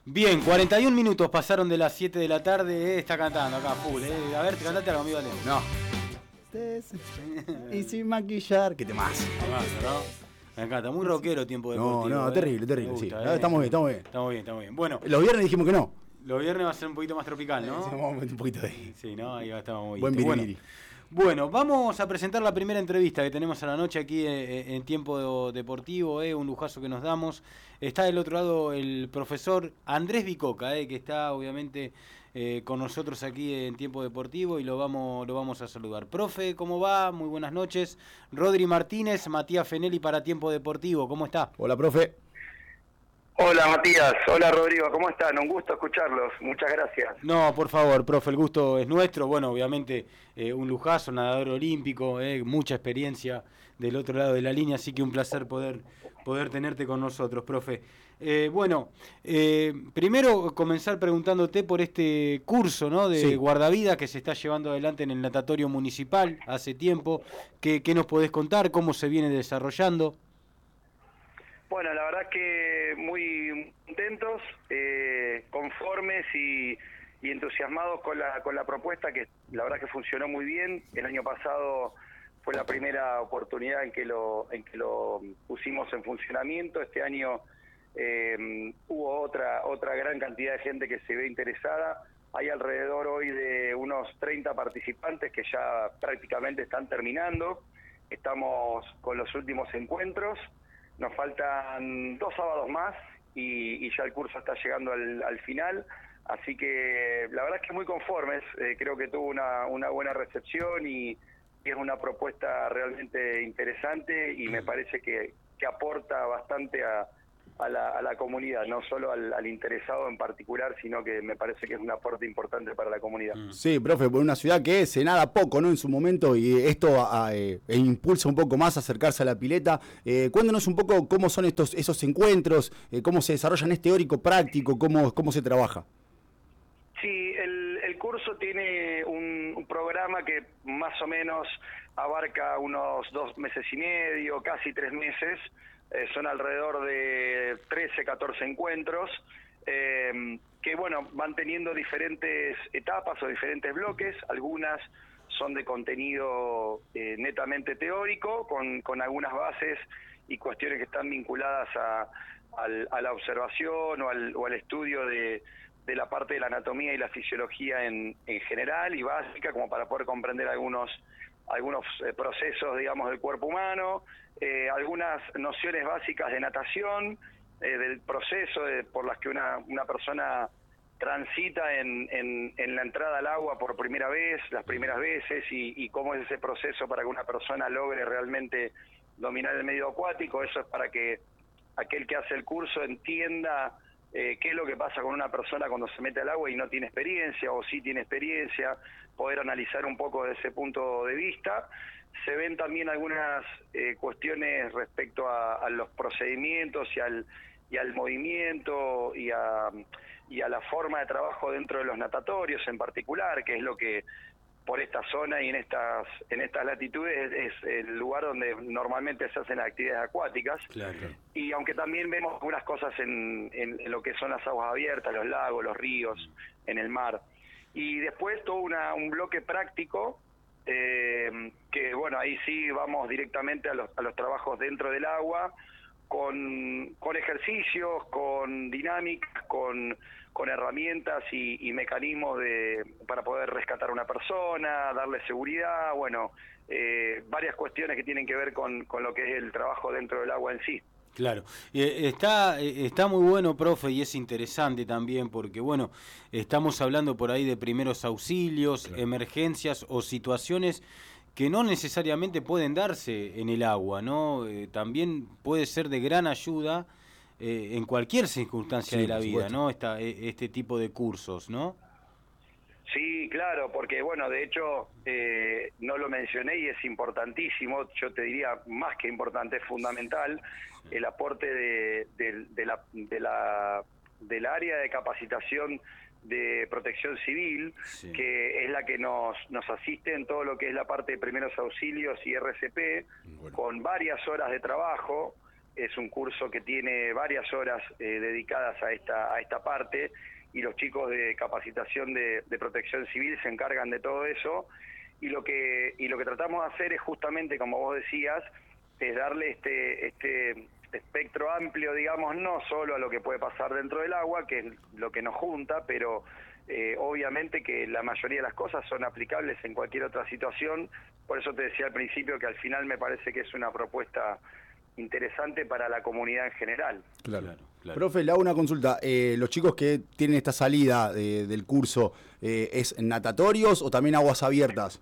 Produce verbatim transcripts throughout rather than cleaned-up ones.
Bien, cuarenta y un minutos pasaron de las siete de la tarde, eh, está cantando acá, full, eh. A ver, cantate algo, amigo, dale. No. Y sin maquillar, ¿qué temas? ¿No? Me encanta, muy rockero Tiempo Deportivo. No, no, eh. terrible, terrible, Me gusta, sí. eh. Estamos bien, estamos bien. Estamos bien, estamos bien. Bueno, Los viernes dijimos que no. los viernes va a ser un poquito más tropical, ¿no? Sí, vamos a meter un poquito de... Sí, ¿no? Ahí va, estamos muy Buen bien. Bueno, biribiri. bueno, vamos a presentar la primera entrevista que tenemos a la noche aquí en, en Tiempo Deportivo, eh, un lujazo que nos damos. Está del otro lado el profesor Andrés Bicoca, eh, que está obviamente eh, con nosotros aquí en Tiempo Deportivo y lo vamos, lo vamos a saludar. Profe, ¿cómo va? Muy buenas noches. Rodri Martínez, Matías Fenelli para Tiempo Deportivo, ¿cómo está? Hola, profe. Hola Matías, hola Rodrigo, ¿cómo están? Un gusto escucharlos, muchas gracias. No, por favor, profe, el gusto es nuestro. Bueno, obviamente eh, un lujazo, nadador olímpico, eh, mucha experiencia del otro lado de la línea, así que un placer poder, poder tenerte con nosotros, profe. Eh, bueno, eh, primero comenzar preguntándote por este curso, ¿no? De Sí. guardavidas que se está llevando adelante en el natatorio municipal hace tiempo. ¿Qué, qué nos podés contar? ¿Cómo se viene desarrollando? Bueno, la verdad que muy contentos, eh, conformes y, y entusiasmados con la, con la propuesta, que la verdad que funcionó muy bien. El año pasado fue la primera oportunidad en que lo, en que lo pusimos en funcionamiento. Este año eh, hubo otra, otra gran cantidad de gente que se ve interesada. Hay alrededor hoy de unos treinta participantes que ya prácticamente están terminando. Estamos con los últimos encuentros. Nos faltan dos sábados más y, y ya el curso está llegando al, al final, así que la verdad es que muy conformes, eh, creo que tuvo una, una buena recepción y, y es una propuesta realmente interesante y me parece que, que aporta bastante a, a, la, a la comunidad, no solo al, al interesado en particular, sino que me parece que es un aporte importante para la comunidad. Sí, profe, por una ciudad que se nada poco, ¿no? En su momento, y esto a, eh, e impulsa un poco más a acercarse a la pileta. Eh, cuéntanos un poco cómo son estos esos encuentros, eh, cómo se desarrollan, es teórico, práctico, cómo, cómo se trabaja. Sí, el, el curso tiene un, un programa que más o menos abarca unos dos meses y medio, casi tres meses. Eh, son alrededor de trece, catorce encuentros, eh, que bueno, van teniendo diferentes etapas o diferentes bloques. Algunas son de contenido eh, netamente teórico, con, con algunas bases y cuestiones que están vinculadas a, al, a la observación o al, o al estudio de, de la parte de la anatomía y la fisiología en, en general y básica, como para poder comprender algunos algunos eh, procesos, digamos, del cuerpo humano, eh, algunas nociones básicas de natación, eh, del proceso de, por las que una, una persona transita en, en, en la entrada al agua por primera vez, las primeras veces, y, y cómo es ese proceso para que una persona logre realmente dominar el medio acuático. Eso es para que aquel que hace el curso entienda Eh, qué es lo que pasa con una persona cuando se mete al agua y no tiene experiencia, o sí tiene experiencia, poder analizar un poco desde ese punto de vista. Se ven también algunas eh, cuestiones respecto a, a los procedimientos y al, y al movimiento y a, y a la forma de trabajo dentro de los natatorios en particular, que es lo que por esta zona y en estas en estas latitudes es, es el lugar donde normalmente se hacen actividades acuáticas. Claro. Y aunque también vemos algunas cosas en, en, en lo que son las aguas abiertas, los lagos, los ríos, en el mar. Y después todo una, un bloque práctico, eh, que bueno, ahí sí vamos directamente a los, a los trabajos dentro del agua, con, con ejercicios, con dinámicas, con, con herramientas y, y mecanismos de, para poder rescatar a una persona, darle seguridad, bueno, eh, varias cuestiones que tienen que ver con, con lo que es el trabajo dentro del agua en sí. Claro, eh, está, eh, está muy bueno, profe, y es interesante también porque, bueno, estamos hablando por ahí de primeros auxilios, claro, emergencias o situaciones que no necesariamente pueden darse en el agua, ¿no? Eh, también puede ser de gran ayuda eh, en cualquier circunstancia, sí, de la vida, ¿no? Esta, este tipo de cursos, ¿no? Sí, claro, porque bueno, de hecho, eh, no lo mencioné y es importantísimo, yo te diría más que importante, es fundamental, el aporte de, de, de la, de la, del área de capacitación de protección civil, sí, que es la que nos, nos asiste en todo lo que es la parte de primeros auxilios y R C P, bueno, con varias horas de trabajo, es un curso que tiene varias horas eh, dedicadas a esta, a esta parte, y los chicos de capacitación de, de protección civil se encargan de todo eso, y lo que y lo que tratamos de hacer es justamente, como vos decías, es darle este este espectro amplio, digamos, no solo a lo que puede pasar dentro del agua, que es lo que nos junta, pero eh, obviamente que la mayoría de las cosas son aplicables en cualquier otra situación. Por eso te decía al principio que al final me parece que es una propuesta interesante para la comunidad en general. Claro, Claro, claro. Profe, le hago una consulta. Eh, ¿Los chicos que tienen esta salida de- del curso, eh, es natatorios o también aguas abiertas?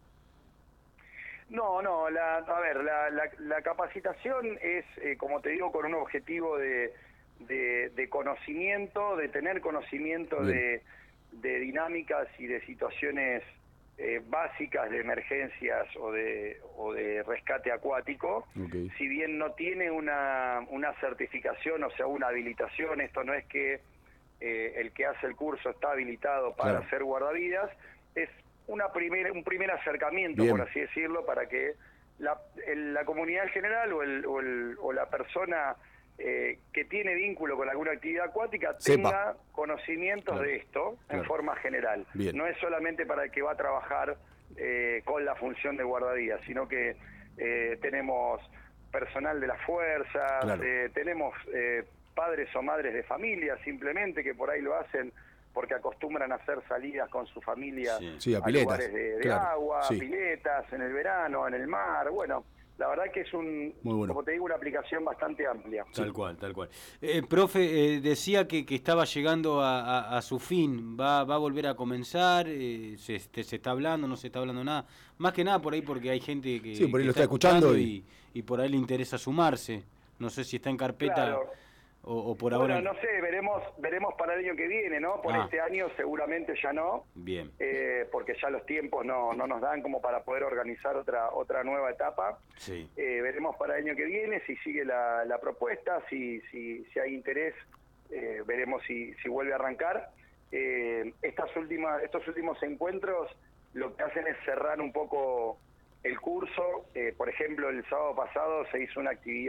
No, no, la, a ver, la, la, la capacitación es, eh, como te digo, con un objetivo de, de, de conocimiento, de tener conocimiento de, de dinámicas y de situaciones eh, básicas de emergencias o de, o de rescate acuático. Okay. Si bien no tiene una, una certificación, o sea, una habilitación, esto no es que eh, el que hace el curso está habilitado para Claro. ser guardavidas, es una primer, un primer acercamiento, Bien. por así decirlo, para que la, el, la comunidad en general o, el, o, el, o la persona eh, que tiene vínculo con alguna actividad acuática Sepa. tenga conocimientos Claro. de esto Claro. en forma general. Bien. No es solamente para el que va a trabajar eh, con la función de guardavidas, sino que eh, tenemos personal de las fuerzas, Claro. eh, tenemos eh, padres o madres de familia simplemente que por ahí lo hacen porque acostumbran a hacer salidas con su familia Sí. Sí, a a piletas. lugares de, de Claro, agua, sí. piletas, en el verano, en el mar. Bueno, la verdad que es un, Muy bueno. como te digo, una aplicación bastante amplia. Tal cual, tal cual. Eh, profe, eh, decía que, que estaba llegando a, a- a su fin. ¿Va, va a volver a comenzar? Eh, se, este, ¿Se está hablando? ¿No se está hablando nada? Más que nada por ahí porque hay gente que, Sí, por ahí que lo está escuchando y, y por ahí le interesa sumarse. No sé si está en carpeta Claro. o, o por Bueno, ahora... no sé, veremos veremos para el año que viene, ¿no? Por Ah. este año seguramente ya no, Bien. eh, porque ya los tiempos no, no nos dan como para poder organizar otra otra nueva etapa. Sí. Eh, veremos para el año que viene si sigue la, la propuesta, si, si, si hay interés, eh, veremos si, si vuelve a arrancar. Eh, estas últimas, estos últimos encuentros lo que hacen es cerrar un poco el curso. Eh, por ejemplo, el sábado pasado se hizo una actividad